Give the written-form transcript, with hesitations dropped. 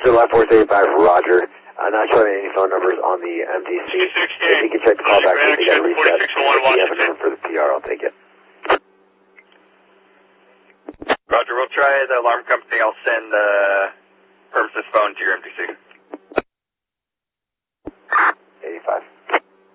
Mr. Left 485, Roger. Not showing any phone numbers on the MDC. If you can check the callback, if you got a reset. If you have a number for the PR, I'll take it. Roger, we'll try the alarm company. I'll send